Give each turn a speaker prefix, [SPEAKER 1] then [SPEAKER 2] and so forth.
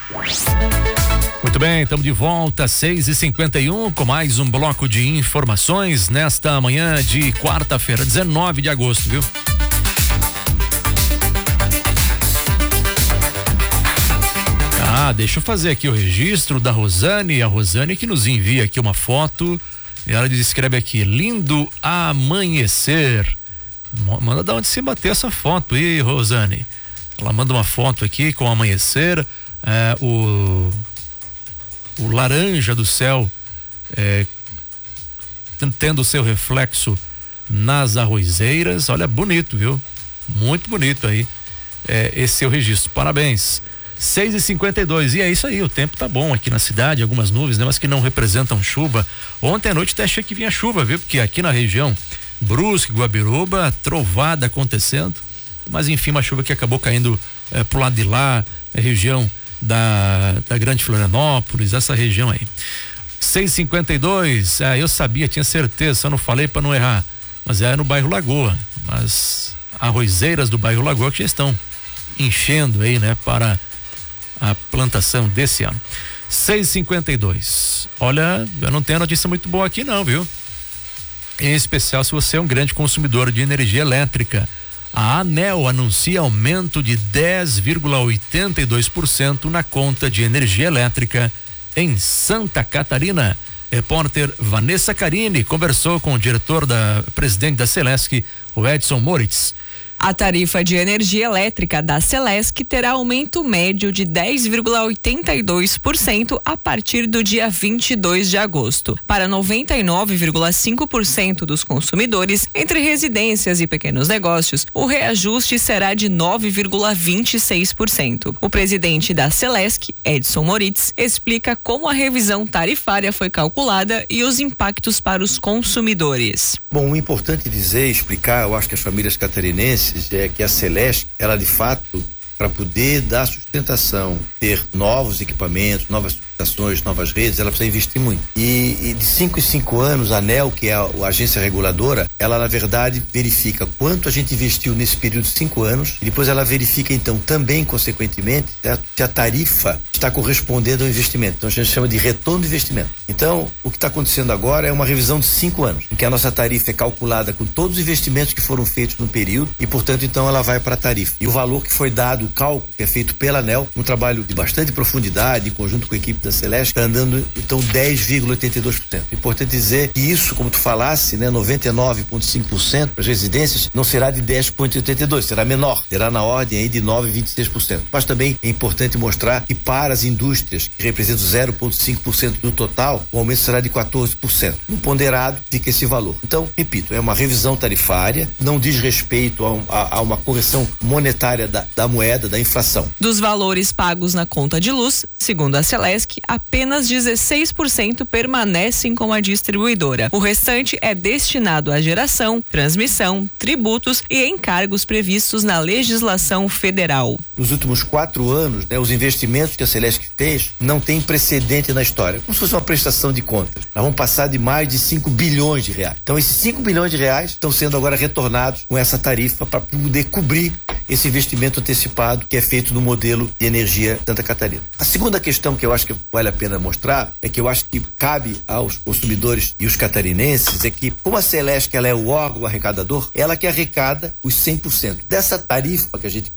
[SPEAKER 1] Muito bem, estamos de volta às 6h51 com mais um bloco de informações nesta manhã de quarta-feira, 19 de agosto, viu? Deixa eu fazer aqui o registro da Rosane, a Rosane que nos envia aqui uma foto, e ela escreve aqui: lindo amanhecer. Manda de onde se bater essa foto aí, Rosane. Ela manda uma foto aqui com o amanhecer, o laranja do céu tendo seu reflexo nas arrozeiras. Olha, bonito, viu? Muito bonito aí esse seu registro. Parabéns. 6h52, e é isso aí, o tempo tá bom aqui na cidade, algumas nuvens, né, mas que não representam chuva. Ontem à noite até achei que vinha chuva, viu? Porque aqui na região Brusque, Guabiruba, trovada acontecendo, mas enfim, uma chuva que acabou caindo pro lado de lá, região da Grande Florianópolis, essa região aí. 6h52, eu sabia, tinha certeza, só não falei para não errar, mas é no bairro Lagoa, mas arrozeiras do bairro Lagoa que já estão enchendo aí, né, para a plantação desse ano. 6h52. Olha, eu não tenho notícia muito boa aqui não, viu? Em especial se você é um grande consumidor de energia elétrica. A ANEEL anuncia aumento de 10,82% na conta de energia elétrica em Santa Catarina. Repórter Vanessa Carini conversou com o presidente da Celesc, o Edson Moritz.
[SPEAKER 2] A tarifa de energia elétrica da Celesc terá aumento médio de 10,82% a partir do dia 22 de agosto. Para 99,5% dos consumidores, entre residências e pequenos negócios, o reajuste será de 9,26%. O presidente da Celesc, Edson Moritz, explica como a revisão tarifária foi calculada e os impactos para os consumidores.
[SPEAKER 3] Bom, o importante dizer, explicar, eu acho que as famílias catarinenses, é que a Celesc, ela de fato, para poder dar sustentação, ter novos equipamentos, novas subestações, novas redes, ela precisa investir muito. E de 5 em 5 anos, a ANEEL, que é a agência reguladora, ela na verdade verifica quanto a gente investiu nesse período de 5 anos, e depois ela verifica então também, consequentemente, certo? Se a tarifa está correspondendo ao investimento. Então a gente chama de retorno de investimento. Então, o que está acontecendo agora é uma revisão de 5 anos, em que a nossa tarifa é calculada com todos os investimentos que foram feitos no período, e portanto então ela vai para a tarifa. E o valor que foi dado, o cálculo que é feito pela ANEEL, um trabalho de bastante profundidade, em conjunto com a equipe da Celeste, está andando então 10,82%. Importante dizer que isso, como tu falasse, né, 99,5% para as residências não será de 10,82%, será menor, será na ordem aí de 9,26%. Mas também é importante mostrar que para as indústrias, que representam 0,5% do total, o aumento será de 14%. No ponderado fica esse valor. Então, repito, é uma revisão tarifária, não diz respeito a uma correção monetária da moeda, da inflação.
[SPEAKER 2] Dos valores pagos na conta de luz, segundo a Celesc, apenas 16% permanecem com a distribuidora. O restante é destinado à geração, transmissão, tributos e encargos previstos na legislação federal.
[SPEAKER 3] Nos últimos 4 anos, né, os investimentos que a Celesc fez não tem precedente na história, como se fosse uma prestação de contas. Nós vamos passar de mais de 5 bilhões de reais. Então esses 5 bilhões de reais estão sendo agora retornados com essa tarifa para poder cobrir esse investimento antecipado que é feito no modelo de energia Santa Catarina. A segunda questão que eu acho que vale a pena mostrar é que eu acho que cabe aos consumidores e os catarinenses é que, como a Celesc ela é o órgão arrecadador, ela que arrecada os 100% dessa tarifa que a gente